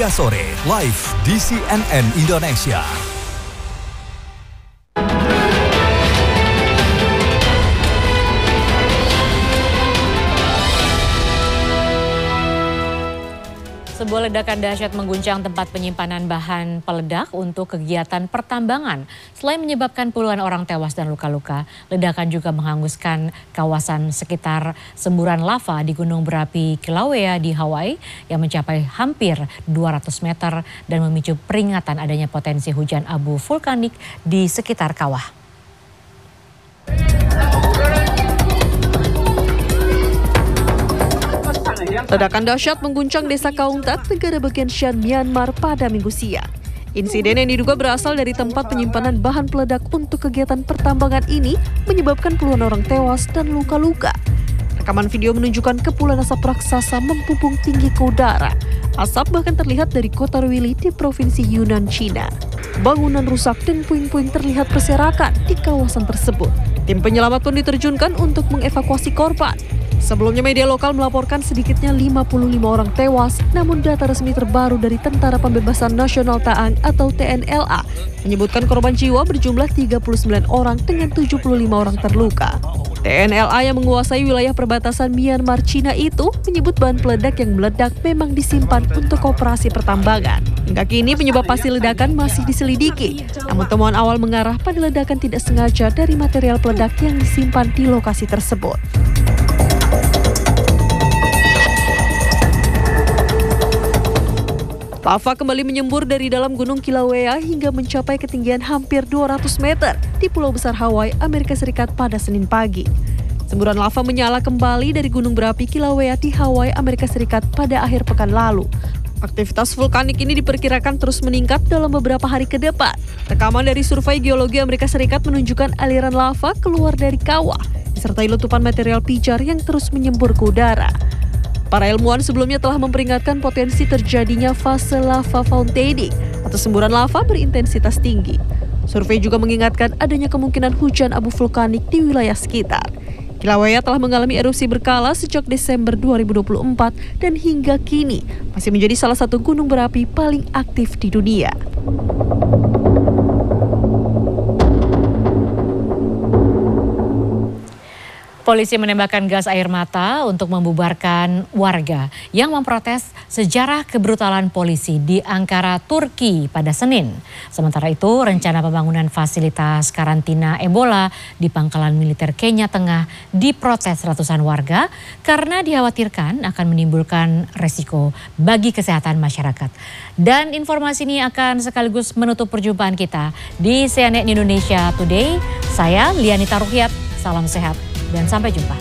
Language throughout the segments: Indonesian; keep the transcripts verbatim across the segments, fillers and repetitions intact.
tiga sore live di C N N Indonesia. Sebuah ledakan dahsyat mengguncang tempat penyimpanan bahan peledak untuk kegiatan pertambangan. Selain menyebabkan puluhan orang tewas dan luka-luka, ledakan juga menghanguskan kawasan sekitar semburan lava di gunung berapi Kilauea di Hawaii yang mencapai hampir dua ratus meter dan memicu peringatan adanya potensi hujan abu vulkanik di sekitar kawah. Ledakan dahsyat mengguncang desa Kaungtat, negara bagian Shan, Myanmar pada Minggu siang. Insiden yang diduga berasal dari tempat penyimpanan bahan peledak untuk kegiatan pertambangan ini menyebabkan puluhan orang tewas dan luka-luka. Rekaman video menunjukkan kepulan asap raksasa membumbung tinggi ke udara. Asap bahkan terlihat dari kota Ruili di Provinsi Yunnan, China. Bangunan rusak dan puing-puing terlihat berserakan di kawasan tersebut. Tim penyelamat pun diterjunkan untuk mengevakuasi korban. Sebelumnya media lokal melaporkan sedikitnya lima puluh lima orang tewas, namun data resmi terbaru dari Tentara Pembebasan Nasional Taang atau T N L A menyebutkan korban jiwa berjumlah tiga puluh sembilan orang dengan tujuh puluh lima orang terluka. T N L A yang menguasai wilayah perbatasan Myanmar Cina itu menyebut bahan peledak yang meledak memang disimpan untuk operasi pertambangan. Hingga kini penyebab pasti ledakan masih diselidiki, namun temuan awal mengarah pada ledakan tidak sengaja dari material peledak yang disimpan di lokasi tersebut. Lava kembali menyembur dari dalam Gunung Kilauea hingga mencapai ketinggian hampir dua ratus meter di Pulau Besar Hawaii, Amerika Serikat pada Senin pagi. Semburan lava menyala kembali dari gunung berapi Kilauea di Hawaii, Amerika Serikat pada akhir pekan lalu. Aktivitas vulkanik ini diperkirakan terus meningkat dalam beberapa hari ke depan. Rekaman dari Survei Geologi Amerika Serikat menunjukkan aliran lava keluar dari kawah, disertai letupan material pijar yang terus menyembur ke udara. Para ilmuwan sebelumnya telah memperingatkan potensi terjadinya fase lava fountaining atau semburan lava berintensitas tinggi. Survei juga mengingatkan adanya kemungkinan hujan abu vulkanik di wilayah sekitar. Kilauea telah mengalami erupsi berkala sejak Desember dua ribu dua puluh empat dan hingga kini masih menjadi salah satu gunung berapi paling aktif di dunia. Polisi menembakkan gas air mata untuk membubarkan warga yang memprotes sejarah kebrutalan polisi di Ankara, Turki pada Senin. Sementara itu, rencana pembangunan fasilitas karantina Ebola di pangkalan militer Kenya Tengah diprotes ratusan warga karena dikhawatirkan akan menimbulkan resiko bagi kesehatan masyarakat. Dan informasi ini akan sekaligus menutup perjumpaan kita di C N N Indonesia Today. Saya Lianita Ruhyat, salam sehat. Dan sampai jumpa.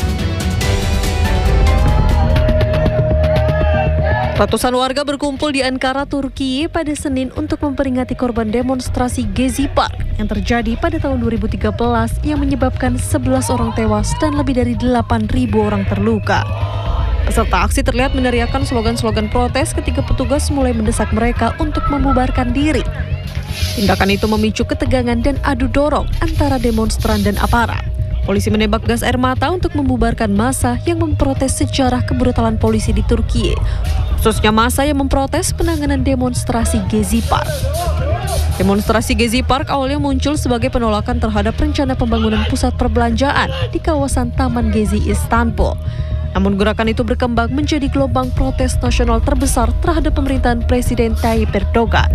Ratusan warga berkumpul di Ankara, Turki pada Senin untuk memperingati korban demonstrasi Gezi Park yang terjadi pada tahun dua ribu tiga belas yang menyebabkan sebelas orang tewas dan lebih dari delapan ribu orang terluka. Peserta aksi terlihat meneriakkan slogan-slogan protes ketika petugas mulai mendesak mereka untuk membubarkan diri. Tindakan itu memicu ketegangan dan adu dorong antara demonstran dan aparat. Polisi menembak gas air mata untuk membubarkan massa yang memprotes sejarah kebrutalan polisi di Turki, khususnya massa yang memprotes penanganan demonstrasi Gezi Park. Demonstrasi Gezi Park awalnya muncul sebagai penolakan terhadap rencana pembangunan pusat perbelanjaan di kawasan Taman Gezi, Istanbul. Namun gerakan itu berkembang menjadi gelombang protes nasional terbesar terhadap pemerintahan Presiden Tayyip Erdogan.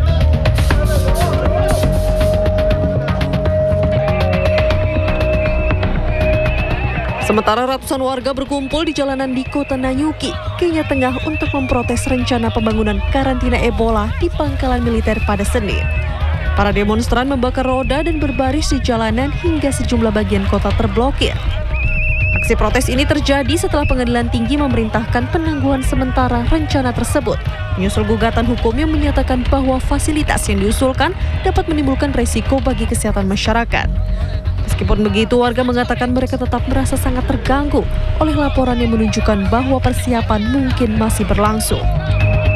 Sementara ratusan warga berkumpul di jalanan di kota Nanyuki, Kenya Tengah untuk memprotes rencana pembangunan karantina Ebola di pangkalan militer pada Senin. Para demonstran membakar roda dan berbaris di jalanan hingga sejumlah bagian kota terblokir. Aksi protes ini terjadi setelah Pengadilan Tinggi memerintahkan penangguhan sementara rencana tersebut, menyusul gugatan hukum yang menyatakan bahwa fasilitas yang diusulkan dapat menimbulkan resiko bagi kesehatan masyarakat. Meskipun begitu, warga mengatakan mereka tetap merasa sangat terganggu oleh laporan yang menunjukkan bahwa persiapan mungkin masih berlangsung.